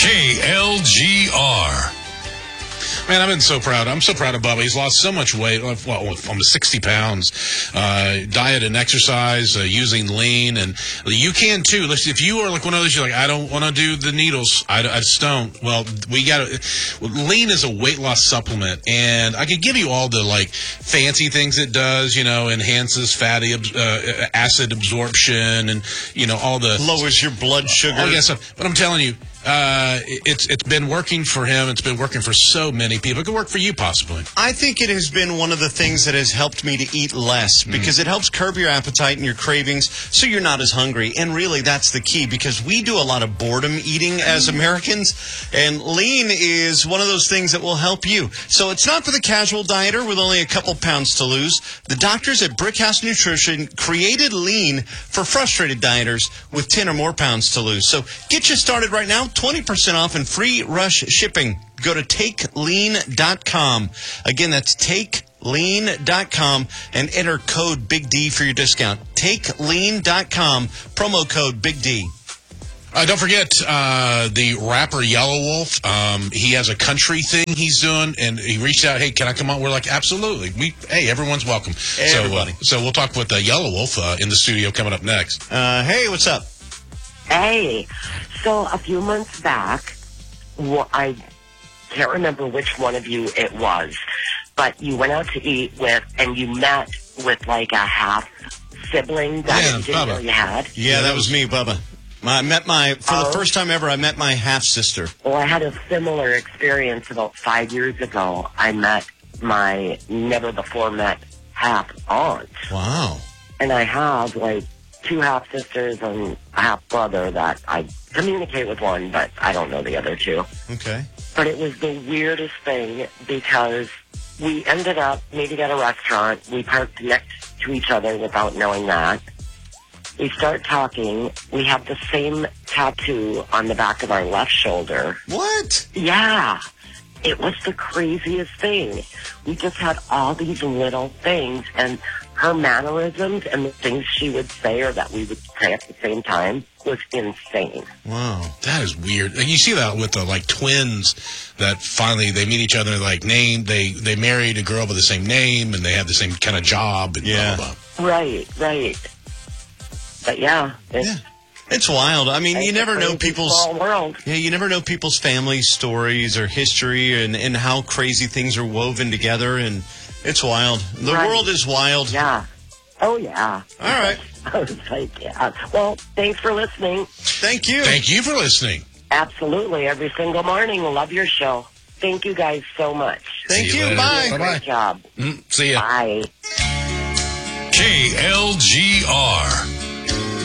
KLGR. Man, I've been so proud. I'm so proud of Bubba. He's lost so much weight, almost 60 pounds. Diet and exercise, using lean, and you can too. Listen, if you are like one of those, you're like, I don't want to do the needles. I just don't. Well, lean is a weight loss supplement, and I could give you all the like fancy things it does. Enhances fatty acid absorption, and all the lowers your blood sugar. All that stuff. But I'm telling you. It's been working for him. It's been working for so many people. It could work for you, possibly. I think it has been one of the things that has helped me to eat less because it helps curb your appetite and your cravings so you're not as hungry. And really, that's the key because we do a lot of boredom eating as Americans, and lean is one of those things that will help you. So it's not for the casual dieter with only a couple pounds to lose. The doctors at Brickhouse Nutrition created lean for frustrated dieters with 10 or more pounds to lose. So get you started right now. 20% off and free rush shipping. Go to takelean.com. Again, that's takelean.com and enter code Big D for your discount. Takelean.com, promo code Big D. Don't forget the rapper Yellow Wolf. He has a country thing he's doing, and he reached out, hey, can I come on? We're like, absolutely. Everyone's welcome. Everybody. So we'll talk with Yellow Wolf in the studio coming up next. Hey, what's up? Hey. So a few months back, I can't remember which one of you it was, but you went out to eat with, and you met with like a half sibling that you didn't know you had. Yeah, that was me, Bubba. I met for the first time ever, I met my half-sister. Well, I had a similar experience about 5 years ago. I met my never-before-met half-aunt. Wow. And I have, like, 2 half-sisters and a half-brother that I communicate with one, but I don't know the other 2. Okay. But it was the weirdest thing because we ended up meeting at a restaurant. We parked next to each other without knowing that. We start talking. We have the same tattoo on the back of our left shoulder. What? Yeah. It was the craziest thing. We just had all these little things, and her mannerisms and the things she would say or that we would say at the same time was insane. Wow. That is weird. And you see that with the like twins that finally they meet each other, like they married a girl with the same name and they have the same kind of job and blah, blah, blah. Right. But yeah. It's wild. I mean, you never know people's world. Yeah, you never know people's family stories or history and how crazy things are woven together, and it's wild. The world is wild. Yeah. Oh yeah. All right. I was like, yeah. Well, thanks for listening. Thank you. Thank you for listening. Absolutely. Every single morning. Love your show. Thank you guys so much. Thank you. Later. Bye. Bye-bye. Great job. See ya. Bye. KLGR.